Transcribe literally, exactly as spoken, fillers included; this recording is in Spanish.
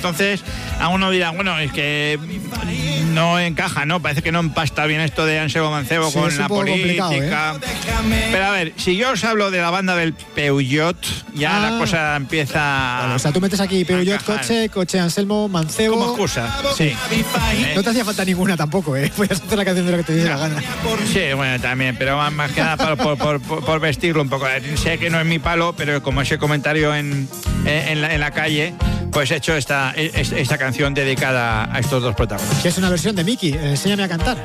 entonces a uno dirá, bueno, es que no encaja, ¿no? Parece que no empasta bien esto de Anselmo Mancebo sí, con la política. ¿eh? Pero a ver, si yo os hablo de la banda del Peugeot, ya ah, la cosa empieza... Vale, o sea, tú metes aquí Peugeot, coche, coche Anselmo, Mancebo... Como excusa, sí. No te hacía falta ninguna tampoco, ¿eh? Podías hacer la canción de lo que te diera la gana. Sí, bueno, también, pero más, más que nada por, por, por, por, por vestirlo un poco. Sé que no es mi palo, pero como ese comentario en, en, la, en la calle, pues he hecho esta, esta canción dedicada a estos dos protagonistas. Que es una versión de Miki, enséñame a cantar.